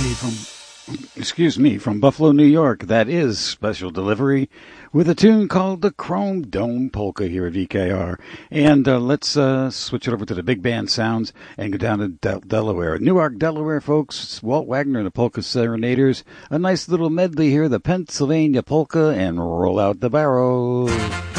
from Buffalo, New York. That is Special Delivery with a tune called the Chrome Dome Polka here at VKR. And let's switch it over to the big band sounds and go down to Delaware. Newark, Delaware, folks. It's Walt Wagner and the Polka Serenaders. A nice little medley here, the Pennsylvania Polka, and Roll Out the Barrel.